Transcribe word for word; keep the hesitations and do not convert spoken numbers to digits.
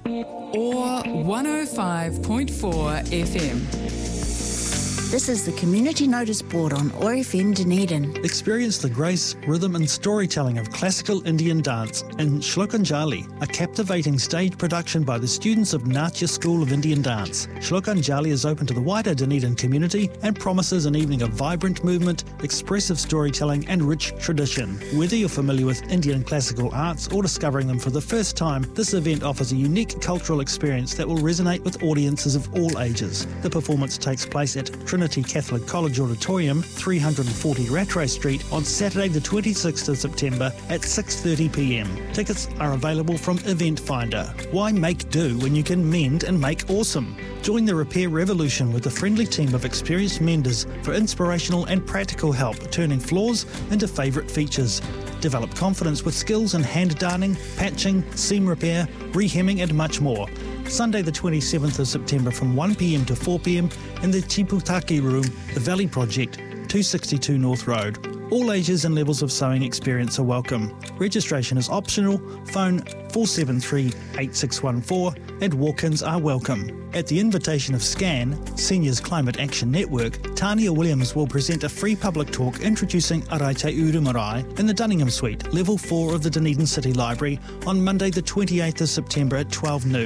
or one oh five point four F M. This is the Community Notice Board on O R F M Dunedin. Experience the grace, rhythm and storytelling of classical Indian dance in Shlokanjali, a captivating stage production by the students of Natya School of Indian Dance. Shlokanjali is open to the wider Dunedin community and promises an evening of vibrant movement, expressive storytelling and rich tradition. Whether you're familiar with Indian classical arts or discovering them for the first time, this event offers a unique cultural experience that will resonate with audiences of all ages. The performance takes place at Trinity Catholic College Auditorium, three forty Rattray Street on Saturday the twenty-sixth of September at six thirty p m. Tickets are available from Event Finder. Why make do when you can mend and make awesome? Join the repair revolution with a friendly team of experienced menders for inspirational and practical help turning flaws into favourite features. Develop confidence with skills in hand darning, patching, seam repair, rehemming and much more. Sunday the twenty-seventh of September from one p m to four p m in the Chiputaki Room, the Valley Project, two sixty-two North Road. All ages and levels of sewing experience are welcome. Registration is optional. Phone four seven three, eight six one four and walk-ins are welcome. At the invitation of SCAN, Seniors Climate Action Network, Tania Williams will present a free public talk introducing Araite Uru Marae in the Dunningham Suite, Level four of the Dunedin City Library on Monday the twenty-eighth of September at twelve noon.